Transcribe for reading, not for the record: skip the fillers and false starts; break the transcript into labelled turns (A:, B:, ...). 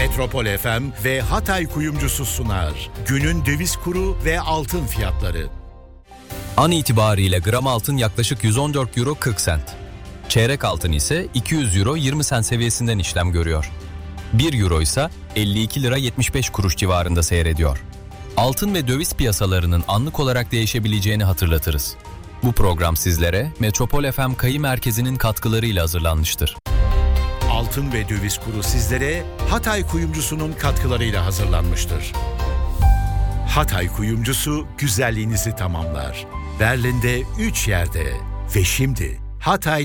A: Metropol FM ve Hatay Kuyumcusu sunar. Günün döviz kuru ve altın fiyatları.
B: An itibariyle gram altın yaklaşık 114 euro 40 sent. Çeyrek altın ise 200 euro 20 sent seviyesinden işlem görüyor. 1 euro ise 52 lira 75 kuruş civarında seyrediyor. Altın ve döviz piyasalarının anlık olarak değişebileceğini hatırlatırız. Bu program sizlere Metropol FM Kayı Merkezi'nin katkılarıyla hazırlanmıştır.
A: Altın ve döviz kuru sizlere Hatay Kuyumcusu'nun katkılarıyla hazırlanmıştır. Hatay Kuyumcusu güzelliğinizi tamamlar. Berlin'de 3 yerde ve şimdi Hatay